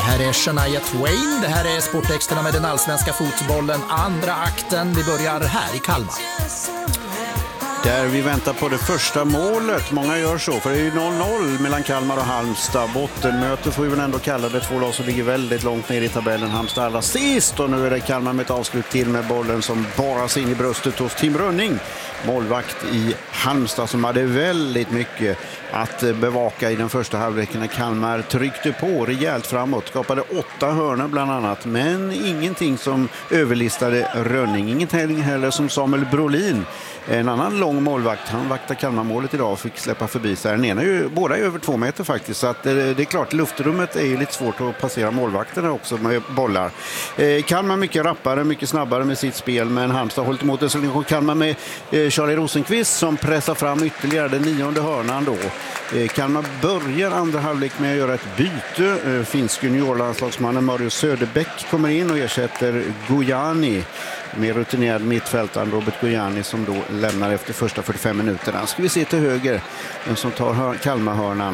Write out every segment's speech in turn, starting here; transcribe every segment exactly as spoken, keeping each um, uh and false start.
här är Shania Twain, det här är Sportexterna med den allsvenska fotbollen, andra akten. Vi börjar här i Kalmar. Där vi väntar på det första målet. Många gör så, för det är ju noll noll mellan Kalmar och Halmstad. Bottenmöte får vi väl ändå kalla det. Två lag som ligger väldigt långt ner i tabellen. Halmstad allra sist, och nu är det Kalmar med ett avslut till med bollen som borras in i bröstet hos Tim Rönning. Målvakt i Halmstad som hade väldigt mycket att bevaka i den första halvleken när Kalmar tryckte på rejält framåt. Skapade åtta hörnor bland annat, men ingenting som överlistade Rönning. Ingenting heller som Samuel Brolin. En annan lång målvakt, han vaktar Kalmarmålet idag och fick släppa förbi sig. Den ena är ju båda är över två meter faktiskt, så att det, det är klart, luftrummet är ju lite svårt att passera målvakterna också med bollar. Eh, Kalmar mycket rappare, mycket snabbare med sitt spel, men Halmstad har hållit emot det. Så går Kalmar med eh, Charlie Rosenqvist som pressar fram ytterligare den nionde hörnan då. Eh, Kalmar börjar andra halvlek med att göra ett byte. Eh, finsk juniorlandslagsmannen Mario Söderbäck kommer in och ersätter Gojani. Mer rutinerad mittfältaren Robert Gojani som då lämnar efter första fyrtiofem minuterna. Ska vi se till höger, den som tar Kalmarhörnan.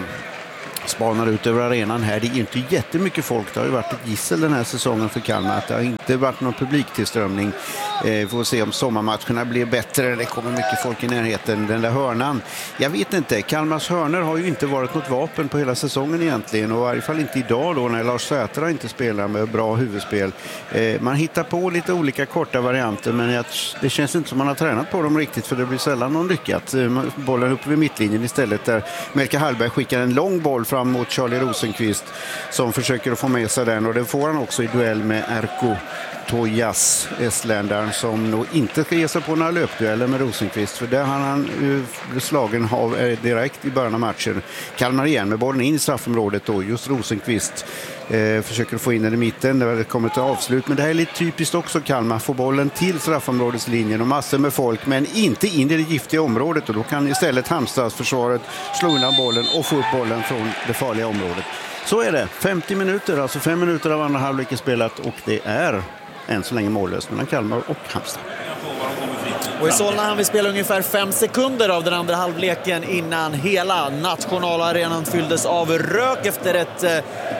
Spanar ut över arenan här. Det är inte jättemycket folk. Det har ju varit ett gissel den här säsongen för Kalmar. Det har inte varit någon publiktillströmning. Eh, får se om sommarmatcherna blir bättre. Det kommer mycket folk i närheten. Den där hörnan. Jag vet inte. Kalmars hörnor har ju inte varit något vapen på hela säsongen egentligen. Och i varje fall inte idag då när Lars Sätra inte spelar med bra huvudspel. Eh, man hittar på lite olika korta varianter, men jag, det känns inte som man har tränat på dem riktigt, för det blir sällan någon lyckat. Eh, bollen upp vid mittlinjen istället där Melke Hallberg skickar en lång boll fram mot Charlie Rosenqvist som försöker att få med sig den, och den får han också i duell med Erko Tojas, estländaren, som nog inte ska ge sig på några löpdueller med Rosenqvist, för där har han uh, slagen av uh, direkt i början av matchen. Kalmar igen med bollen in i straffområdet då, just Rosenqvist uh, försöker få in den i mitten där det kommer till avslut, men det här är lite typiskt också. Kalmar får bollen till straffområdeslinjen och massor med folk, men inte in i det giftiga området, och då kan istället Halmstads försvaret slå undan bollen och få upp bollen från det farliga området. Så är det, femtio minuter, alltså fem minuter av andra halvlek spelat, och det är än så länge mållöst mellan Kalmar och Halmstad. Och i Solna han vill spela ungefär fem sekunder av den andra halvleken innan hela nationalarenan fylldes av rök efter ett eh,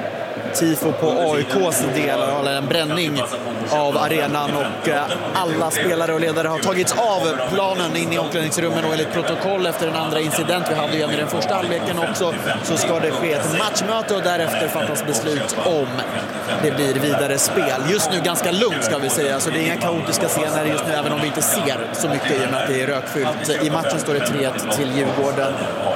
tifo på A I K:s del, eller en bränning av arenan, och eh, alla spelare och ledare har tagits av planen in i omklädningsrummen, och enligt protokoll efter den andra incident vi hade ju i den första halvleken också, så ska det ske ett matchmöte och därefter fattas beslut om det blir vidare spel. Just nu ganska lugnt ska vi säga, så det är inga kaotiska scener just nu, även om vi inte ser så mycket i och med att det är rökfyllt. I matchen står det tre ett till Djurgården.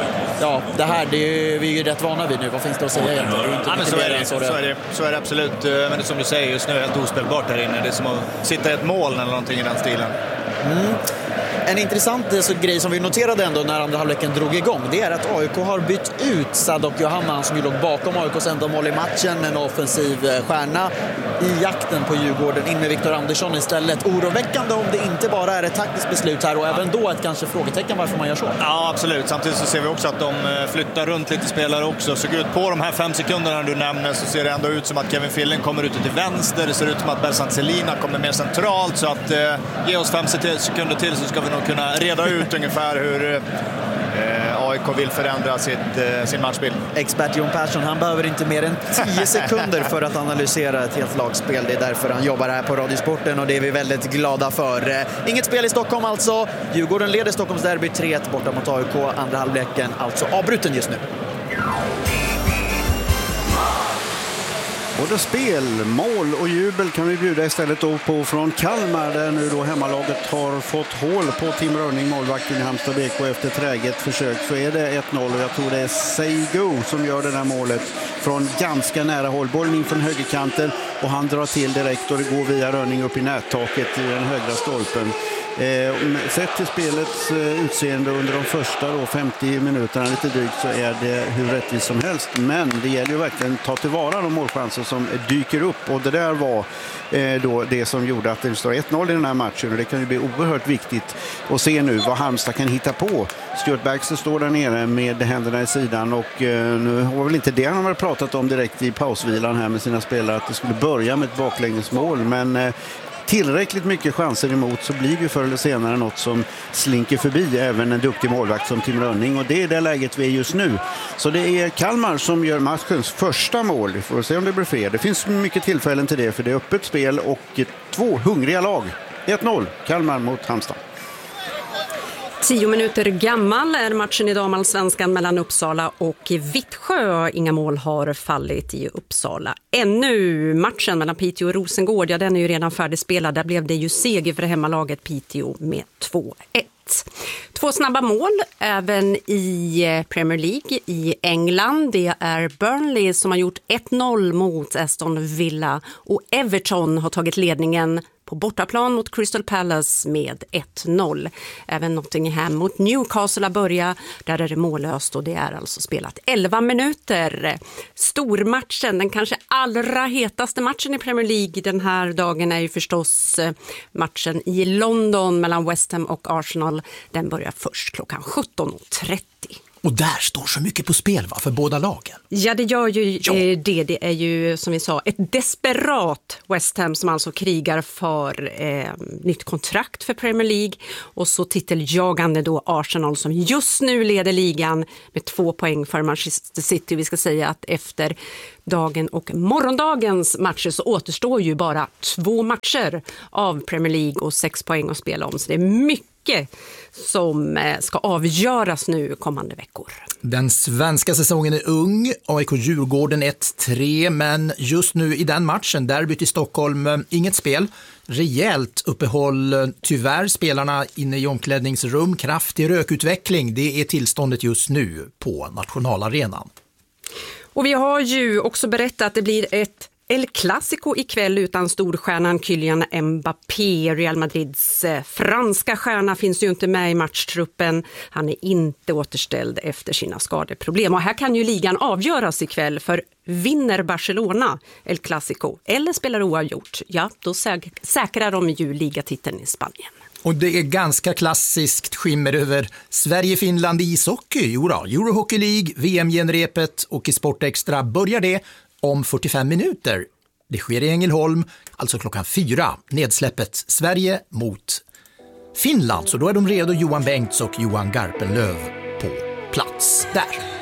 Ja, det här, det är vi är ju rätt vana vid nu. Vad finns det att säga egentligen? Det är inte ja, men så, är det, så, är det, så är det absolut. Men det är som du säger, just nu är det helt ospelbart här inne. Det är som att sitta i ett mål eller någonting i den stilen. Mm. En intressant så, grej som vi noterade ändå när andra halvleken drog igång, det är att A I K har bytt ut Sadok Johanna som ju låg bakom A I K:s enda mål i matchen, en offensiv stjärna i jakten på Djurgården, in med Viktor Andersson istället. Oroväckande om det inte bara är ett taktiskt beslut här, och även då ett kanske frågetecken varför man gör så. Ja, absolut. Samtidigt så ser vi också att de flyttar runt lite spelare också. Så ut på de här fem sekunderna du nämner så ser det ändå ut som att Kevin Filling kommer ut till vänster. Det ser ut som att Belsan Selina kommer mer centralt, så att eh, ge oss fem sekunder till så ska vi nog kunna reda ut ungefär hur eh, A I K vill förändra sitt, eh, sin matchbild. Expert Jon Persson, han behöver inte mer än tio sekunder för att analysera ett helt lagspel. Det är därför han jobbar här på Radiosporten, och det är vi väldigt glada för. Eh, inget spel i Stockholm alltså. Djurgården leder Stockholms derby tre ett borta mot A I K. Andra halvleken alltså avbruten just nu. Både spel, mål och jubel kan vi bjuda istället då på från Kalmar, där nu då hemmalaget har fått hål på Tim Rönning, målvakten i Halmstad B K. Efter träget försök så är det ett noll, och jag tror det är Seigo som gör det där målet från ganska nära håll. Bollen in från högerkanten och han drar till direkt, och det går via Rönning upp i nättaket i den högra stolpen. Eh, sett till spelets eh, utseende under de första då, femtio minuterna lite drygt, så är det hur rättvist som helst, men det gäller ju verkligen att ta tillvara de målchanser som dyker upp, och det där var eh, då det som gjorde att det står ett noll i den här matchen, och det kan ju bli oerhört viktigt att se nu vad Halmstad kan hitta på. Stuart Baxter står där nere med händerna i sidan, och eh, nu var väl inte det han har pratat om direkt i pausvilan här med sina spelare, att det skulle börja med ett baklängesmål, men eh, tillräckligt mycket chanser emot så blir det förr eller senare något som slinker förbi även en duktig målvakt som Tim Rönning, och det är det läget vi är just nu. Så det är Kalmar som gör matchens första mål. Vi får se om det blir fler. Det finns mycket tillfällen till det, för det är öppet spel och två hungriga lag. ett noll Kalmar mot Halmstad. Tio minuter gammal är matchen i damallsvenskan mellan Uppsala och Vittsjö. Inga mål har fallit i Uppsala ännu. Matchen mellan Piteå och Rosengård, ja, den är ju redan färdigspelad. Där blev det ju seger för hemmalaget Piteå med två ett. Två snabba mål även i Premier League i England. Det är Burnley som har gjort ett noll mot Aston Villa, och Everton har tagit ledningen på bortaplan mot Crystal Palace med ett noll. Även Nottingham mot Newcastle har börjat. Där är det mållöst och det är alltså spelat elva minuter. Stormatchen, den kanske allra hetaste matchen i Premier League den här dagen är ju förstås matchen i London mellan West Ham och Arsenal. Den börjar först klockan sjutton trettio. Och där står så mycket på spel, va, för båda lagen. Ja, det gör ju ja. eh, det. Det är ju, som vi sa, ett desperat West Ham som alltså krigar för eh, nytt kontrakt för Premier League. Och så titeljagande då Arsenal som just nu leder ligan med två poäng för Manchester City. Vi ska säga att efter dagen och morgondagens matcher så återstår ju bara två matcher av Premier League och sex poäng att spela om. Så det är mycket som ska avgöras nu kommande veckor. Den svenska säsongen är ung, A I K Djurgården ett tre, men just nu i den matchen, derbyt i Stockholm, inget spel. Rejält uppehåll, tyvärr spelarna inne i omklädningsrum, kraftig rökutveckling, det är tillståndet just nu på nationalarenan. Och vi har ju också berättat att det blir ett El Clasico ikväll utan storstjärnan Kylian Mbappé. Real Madrids franska stjärna finns ju inte med i matchtruppen. Han är inte återställd efter sina skadeproblem. Och här kan ju ligan avgöras ikväll, för vinner Barcelona El Clasico eller spelar oavgjort, ja, då säk- säkrar de ju ligatiteln i Spanien. Och det är ganska klassiskt skimmer över Sverige-Finland i ishockey. Jo då, Eurohockey League, V M-genrepet och i Sportextra börjar det om fyrtiofem minuter. Det sker i Ängelholm, alltså klockan fyra. Nedsläppet Sverige mot Finland. Så då är de redo, Johan Bengts och Johan Garpenlöv på plats där.